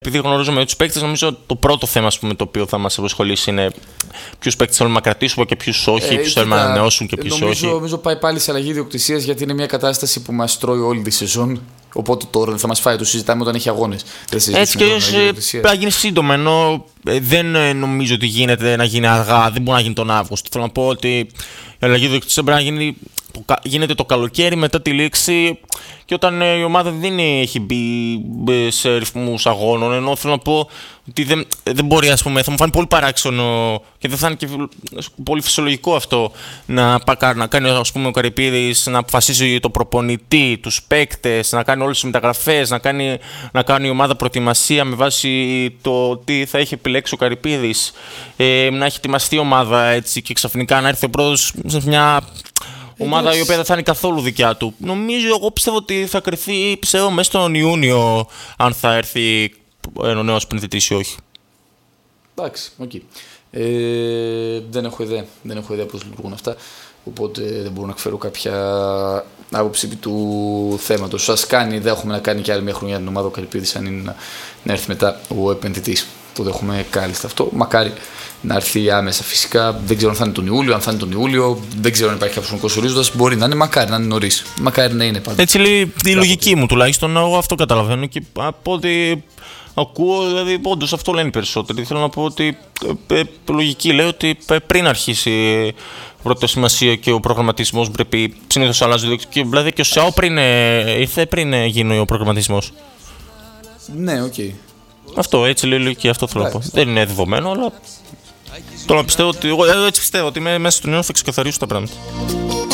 Επειδή γνωρίζουμε τους παίκτες, νομίζω το πρώτο θέμα, ας πούμε, το οποίο θα μας απασχολήσει είναι ποιους παίκτες θέλουμε να κρατήσουμε και ποιους όχι, ποιους θέλουμε να ανανεώσουν και ποιους όχι. Νομίζω πάει πάλι σε αλλαγή ιδιοκτησίας, γιατί είναι μια κατάσταση που μας τρώει όλη τη σεζόν. Οπότε τώρα θα μας φάει, το συζητάμε όταν έχει αγώνες. Έτσι και πρέπει να γίνει σύντομα, ενώ δεν νομίζω ότι να γίνει αργά, δεν μπορεί να γίνει τον Αύγουστο. Θέλω να πω ότι η αλλαγή ιδιοκτησίας πρέπει να γίνεται το καλοκαίρι μετά τη λήξη και όταν η ομάδα δεν έχει μπει σε ρυθμούς αγώνων, ενώ θέλω να πω ότι δεν μπορεί, ας πούμε, θα μου φάνει πολύ παράξενο και δεν θα είναι και πολύ φυσιολογικό αυτό να κάνει, ας πούμε, ο Καρυπίδης να αποφασίζει το προπονητή, τους παίκτες, να κάνει όλες τις μεταγραφές, να κάνει η ομάδα προετοιμασία με βάση το τι θα έχει επιλέξει ο Καρυπίδης, να έχει ετοιμαστεί η ομάδα έτσι και ξαφνικά να έρθει ο πρόεδρος σε μια ομάδα η οποία δεν θα είναι καθόλου δικιά του. Εγώ πιστεύω ότι θα κρυθεί μέσα στον Ιούνιο αν θα έρθει ο νέος επενδυτής ή όχι. Εντάξει, οκ. Δεν έχω ιδέα πώς λειτουργούν αυτά, οπότε δεν μπορώ να εκφέρω κάποια άποψη του θέματος. Σας κάνει, δεν έχουμε να κάνει και άλλη μια χρονιά την ομάδα ο Καρυπίδης, αν είναι να έρθει μετά ο επενδυτής. Το δέχομαι κάλλιστα αυτό. Μακάρι να έρθει άμεσα. Φυσικά δεν ξέρω αν θα είναι τον Ιούλιο. Αν θα είναι τον Ιούλιο, δεν ξέρω αν υπάρχει κάποιο χρονικό ορίζοντα. Μπορεί να είναι, μακάρι να είναι νωρίς. Μακάρι να είναι πάντα. Έτσι λέει η λογική μου τουλάχιστον. Εγώ αυτό καταλαβαίνω και από ό,τι ακούω, δηλαδή όντως αυτό λένε οι περισσότεροι. Θέλω να πω ότι η λογική λέει ότι πριν αρχίσει η πρωτοσημασία και ο προγραμματισμός πρέπει συνήθως αλλάζει. Δηλαδή και ο ΣΑΟ ήρθε πριν γίνει ο προγραμματισμός. Ναι, οκ. Αυτό έτσι λέει και αυτό θέλω να πω. Δεν είναι δεδομένο, αλλά. Τώρα πιστεύω ότι. Εγώ έτσι πιστεύω ότι μέσα στον Ιούνιο θα ξεκαθαρίσουν τα πράγματα.